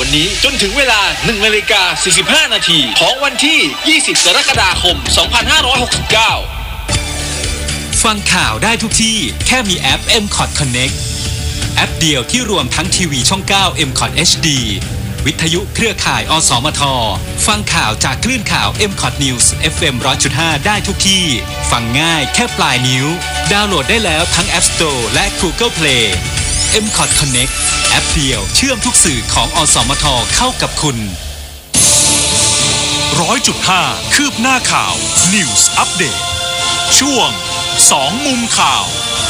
วันนี้จนถึงเวลา 1:45 นาทีของวันที่ 20 กรกฎาคม 2569 ฟังข่าวได้ทุกที่แค่มีแอป MCOT Connect แอปเดียวที่รวมทั้งทีวีช่อง 9 MCOT HD วิทยุเครือข่ายอสมทฟังข่าวจากคลื่นข่าว MCOT News FM 100.5 ได้ทุกที่ฟังง่ายแค่ปลายนิ้วดาวน์โหลดได้แล้วทั้ง App Store และ Google Play MCOT Connect แอปเดียวเชื่อมทุกสื่อของอสมทเข้ากับคุณ 100.5 คืบหน้าข่าว News Update ช่วง2มุมข่าว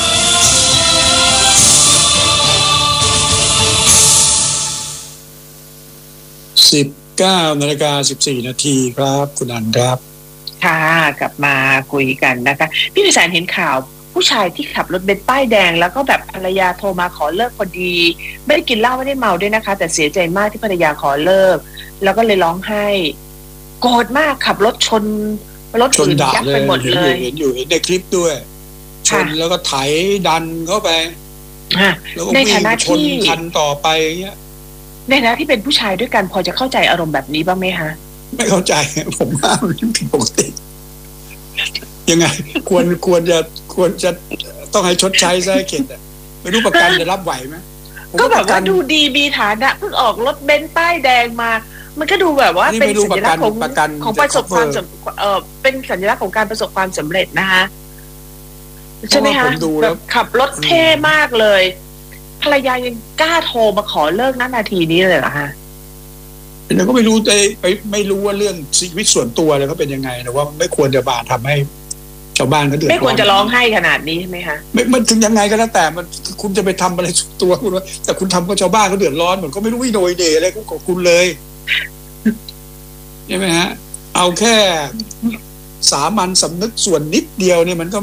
19:14 นาทีครับคุณอันครับค่ะกลับมาคุยกันนะคะพี่พิสารเห็นข่าวผู้ชายที่ขับรถเบนซ์ป้ายแดงแล้วก็แบบภรรยาโทรมาขอเลิกพอดีไม่ได้กินเหล้าไม่ได้เมาด้วยนะคะแต่เสียใจมากที่ภรรยาขอเลิกแล้วก็เลยร้องไห้โกรธมากขับรถชนรถอื่นยับไปหมดเลยเห็นในคลิปด้วยชนแล้วก็ไถดันเข้าไปแล้วก็วิ่งชนคันต่อไปเงี้ยในฐานะที่เป็นผู้ชายด้วยกันพอจะเข้าใจอารมณ์แบบนี้บ้างไหมคะไม่เข้าใจผมว่ามันผิดปกติยังไงควรจะต้องให้ชดใช้ซะให้เข็ดอ่ะไม่รู้ประกันจะรับไหวไหมก็แบบว่าดูดีมีฐานะเพิ่งออกรถเบนซ์ป้ายแดงมามันก็ดูแบบว่าเป็นสัญลักษณ์ของประสบความเป็นสัญลักษณ์ของการประสบความสำเร็จนะคะใช่ไหมคะแบบขับรถเท่มากเลยภรรยายังกล้าโทรมาขอเลิกนาทีนี้เลยเหรอฮะเราก็ไม่รู้ไม่รู้ว่าเรื่องชีวิตส่วนตัวเลยเขาเป็นยังไงแต่ว่าไม่ควรจะบาทำให้ชาวบ้านเขาเดือดร้อนไม่ควรจะร้องไห้ขนาดนี้ใช่ไหมคะมันถึงยังไงก็แล้วแต่มันคุณจะไปทำอะไรส่วนตัวคุณว่าแต่คุณทำกับชาวบ้านเขาเดือดร้อนเหมือนก็ไม่รู้วิโดยเดอะไรของคุณเลยใช่ไหมฮะเอาแค่สามัญสำนึกส่วนนิดเดียวเนี่ยมันก็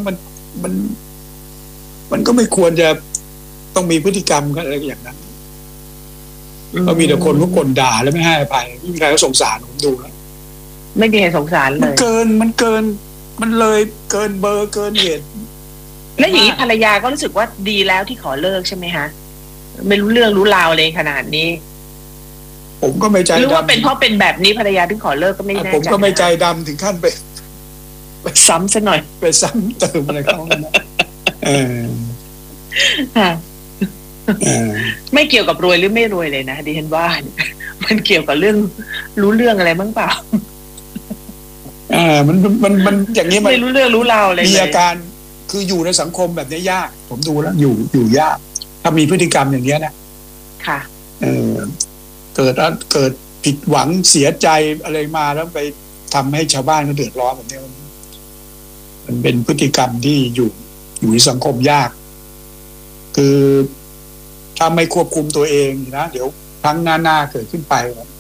ไม่ควรจะต้องมีพฤติกรรมอะไรอย่างนั้นก็มีแต่คนก็กลด่าแล้วไม่ให้อภัยไม่มีใครก็สงสารผมดูแล้วไม่มีใครสงสารเลยมันเลยเกินเบอร์เกินเหตุและอย่างนี้ภรรยาก็รู้สึกว่าดีแล้วที่ขอเลิกใช่ไหมฮะไม่รู้เรื่องรู้ราวเลยขนาดนี้ผมก็ไม่ใจดำหรือว่าเป็นเพราะเป็นแบบนี้ภรรยาถึงขอเลิกก็ไม่แน่ใจผมก็ไม่ใจดำถึงขั้นไปซ้ำซะหน่อยไปซ้ำเติมอะไรเขาไม่เกี่ยวกับรวยหรือไม่รวยเลยนะดิฉันว่ามันเกี่ยวกับเรื่องรู้เรื่องอะไรบ้างเปล่ามันอย่างนี้มันไม่รู้เรื่องรู้ราวเลยมีอาการคืออยู่ในสังคมแบบนี้ยากผมดูแล้วอยู่ยากถ้ามีพฤติกรรมอย่างนี้นะค่ะเกิดผิดหวังเสียใจอะไรมาแล้วไปทำให้ชาวบ้านเขาเดือดร้อนแบบนี้มันเป็นพฤติกรรมที่อยู่ในสังคมยากคือถ้าไม่ควบคุมตัวเองนะเดี๋ยวครั้งหน้าเกิดขึ้นไป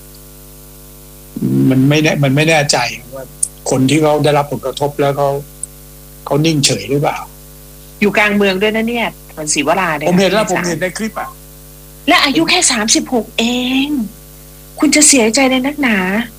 มันไม่แน่ใจว่าคนที่เขาได้รับผลกระทบแล้วเขานิ่งเฉยหรือเปล่าอยู่กลางเมืองด้วยนะเนี่ยคนศรีวราเนี่ยผมเห็นในคลิปอ่ะและอายุแค่36เองคุณจะเสียใจในนักหนา